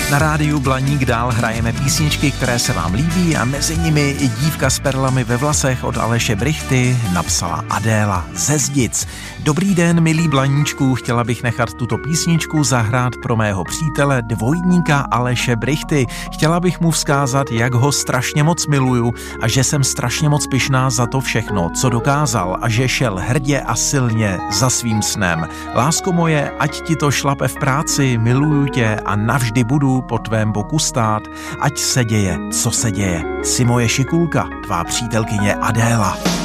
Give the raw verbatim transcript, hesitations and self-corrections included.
Na rádiu Blaník dál hrajeme písničky, které se vám líbí a mezi nimi i Dívka s perlami ve vlasech od Aleše Brychty napsala Adéla ze Zdic. Dobrý den, milí Blaníčku, chtěla bych nechat tuto písničku zahrát pro mého přítele dvojníka Aleše Brychty. Chtěla bych mu vzkázat, jak ho strašně moc miluju a že jsem strašně moc pyšná za to všechno, co dokázal a že šel hrdě a silně za svým snem. Lásko moje, ať ti to šlape v práci, miluju tě a navždy budu po tvém boku stát, ať se děje, co se děje. Jsi moje šikulka, tvá přítelkyně Adéla.